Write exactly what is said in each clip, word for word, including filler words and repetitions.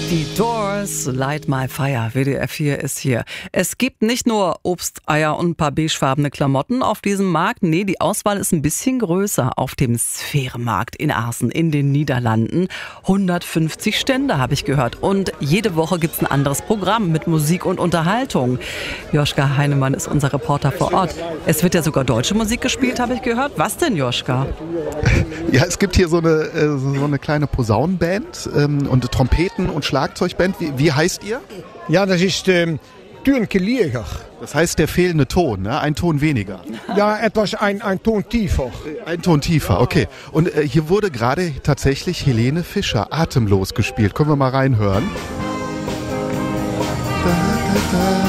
Die Doors, Light My Fire, W D R vier ist hier. Es gibt nicht nur Obst, Eier und ein paar beigefarbene Klamotten auf diesem Markt. Nee, die Auswahl ist ein bisschen größer auf dem Sphärenmarkt in Assen in den Niederlanden. hundertfünfzig Stände habe ich gehört. Und jede Woche gibt's ein anderes Programm mit Musik und Unterhaltung. Joschka Heinemann ist unser Reporter vor Ort. Es wird ja sogar deutsche Musik gespielt, habe ich gehört. Was denn, Joschka? Ja, es gibt hier so eine, so eine kleine Posaunenband ähm, und Trompeten und Schlagzeugband. Wie, wie heißt ihr? Ja, das ist ähm, Türnkeliger. Das heißt der fehlende Ton, ne? Ein Ton weniger. Ja, etwas ein, ein Ton tiefer. Ein Ton tiefer, okay. Und äh, hier wurde gerade tatsächlich Helene Fischer Atemlos gespielt. Können wir mal reinhören? Da, da,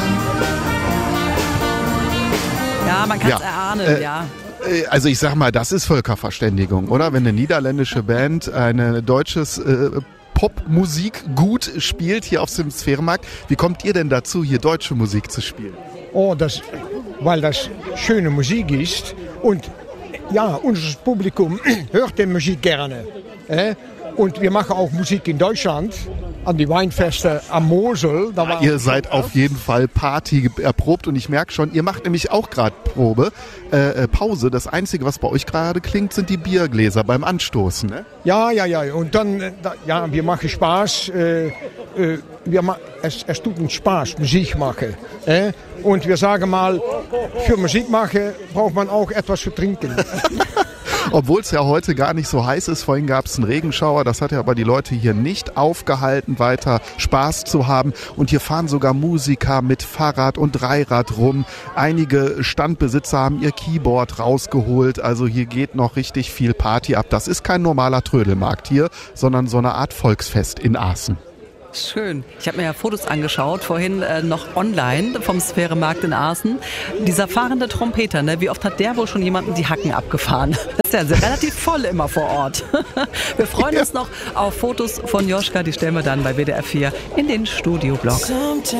da. Ja, man kann es Ja, erahnen, äh, ja. Also ich sag mal, das ist Völkerverständigung, oder? Wenn eine niederländische Band eine deutsches äh, Popmusik gut spielt hier auf dem Sphärenmarkt. Wie kommt ihr denn dazu, hier deutsche Musik zu spielen? Oh, das, weil das schöne Musik ist und ja, unser Publikum hört die Musik gerne. Äh? Und wir machen auch Musik in Deutschland, an die Weinfeste am Mosel. Da war Ihr seid auf jeden Fall Party erprobt und ich merke schon, ihr macht nämlich auch gerade Probe, äh, Pause. Das Einzige, was bei euch gerade klingt, sind die Biergläser beim Anstoßen, ne? Ja, ja, ja. Und dann, äh, da, ja, wir machen Spaß. Äh, äh, wir ma- es, es tut uns Spaß, Musik machen. Äh? Und wir sagen mal, für Musik machen braucht man auch etwas zu trinken. Obwohl es ja heute gar nicht so heiß ist. Vorhin gab es einen Regenschauer. Das hat ja aber die Leute hier nicht aufgehalten, weiter Spaß zu haben. Und hier fahren sogar Musiker mit Fahrrad und Dreirad rum. Einige Standbesitzer haben ihr Keyboard rausgeholt. Also hier geht noch richtig viel Party ab. Das ist kein normaler Trödelmarkt hier, sondern so eine Art Volksfest in Assen. Schön. Ich habe mir ja Fotos angeschaut, vorhin äh, noch online vom Sphärenmarkt in Assen. Dieser fahrende Trompeter, ne? Wie oft hat der wohl schon jemanden die Hacken abgefahren? Das ist ja sehr, relativ voll immer vor Ort. Wir freuen uns noch auf Fotos von Joschka, die stellen wir dann bei W D R vier in den Studioblock.